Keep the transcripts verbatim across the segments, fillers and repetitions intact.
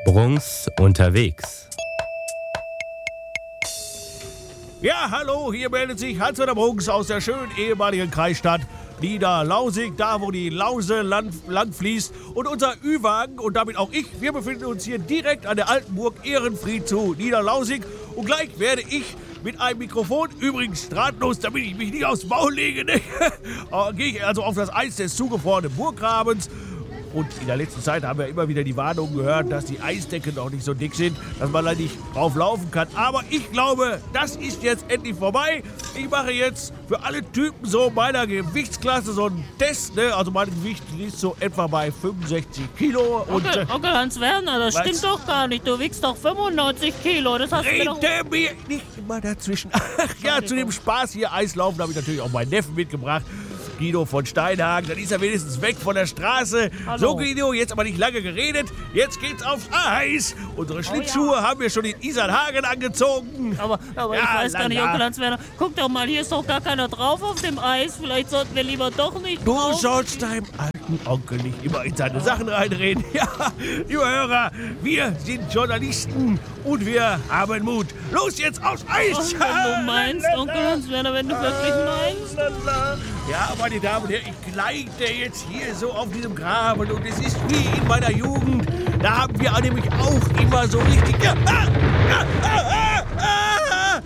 Bruns unterwegs. Ja, hallo, hier meldet sich Hans-Werner Bruns aus der schönen ehemaligen Kreisstadt Niederlausig, da wo die Lause lang, lang fließt. Und unser Ü-Wagen und damit auch ich, wir befinden uns hier direkt an der alten Burg Ehrenfried zu Niederlausig. Und gleich werde ich mit einem Mikrofon, übrigens drahtlos, damit ich mich nicht aufs Maul lege, ne? gehe ich also auf das Eis des zugefrorenen Burggrabens. Und in der letzten Zeit haben wir immer wieder die Warnung gehört, dass die Eisdecken noch nicht so dick sind, dass man da nicht drauf laufen kann. Aber ich glaube, das ist jetzt endlich vorbei. Ich mache jetzt für alle Typen so meiner Gewichtsklasse so einen Test. Ne? Also mein Gewicht liegt so etwa bei fünfundsechzig Kilo. Und, Onkel, Onkel Hans-Werner, das was? stimmt doch gar nicht. Du wiegst doch fünfundneunzig Kilo. Das hast du mir doch... Rede mir nicht immer dazwischen. Ach ja, zu dem Spaß hier Eislaufen habe ich natürlich auch meinen Neffen mitgebracht. Guido von Steinhagen, dann ist er wenigstens weg von der Straße. Hallo. So, Guido, jetzt aber nicht lange geredet. Jetzt geht's aufs Eis. Unsere Schlittschuhe Oh, ja. haben wir schon in Isarhagen angezogen. Aber, aber Ja, ich weiß gar nicht, lala. Onkel Hans-Werner. Guck doch mal, hier ist doch gar keiner drauf auf dem Eis. Vielleicht sollten wir lieber doch nicht Du drauf. sollst deinem alten Onkel nicht immer in seine Sachen reinreden. Ja, lieber Hörer, wir sind Journalisten und wir haben Mut. Los jetzt aufs Eis. Oh, wenn du meinst, Onkel Hans-Werner, wenn du wirklich meinst. Ja, meine Damen und Herren, ich gleite jetzt hier so auf diesem Graben und es ist wie in meiner Jugend. Da haben wir nämlich auch immer so richtig... Ja, ah, ah, ah, ah, ah,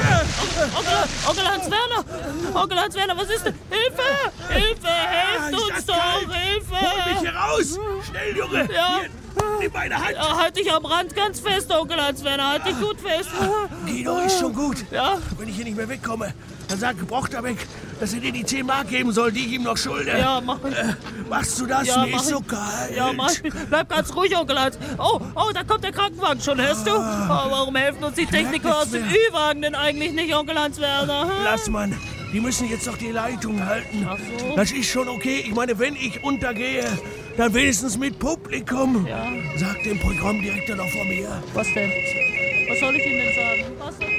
ah. Onkel, Onkel Hans-Werner, Onkel Hans-Werner, was ist denn? Hilfe, Hilfe, Ah, helft ist uns das doch, kalt. Hilfe. Hol mich hier raus! Schnell, Junge! Ja. Hier, nimm meine Hand! Ja, halt dich am Rand ganz fest, Onkel Hans-Werner, halt dich gut fest. Guido, ist schon gut. Ja? Wenn ich hier nicht mehr wegkomme, dann sagt Gebrauchter weg, dass er dir die zehn Mark geben soll, die ich ihm noch schulde. Ja, mach ich. Äh, machst du das? Ja, Mir mach ist so ich. kalt. Ja, mach ich. Bleib ganz ruhig, Onkel Hans. Oh, oh, da kommt der Krankenwagen schon, hörst du? Oh, warum helfen uns die Techniker aus dem Ü-Wagen denn eigentlich nicht, Onkel Hans-Werner? Hm? Lass, Mann. Die müssen jetzt doch die Leitung halten. Ach so. Das ist schon okay. Ich meine, wenn ich untergehe, dann wenigstens mit Publikum. Ja. Sag dem Programmdirektor noch von mir. Was denn? Was soll ich Ihnen denn sagen? Was denn?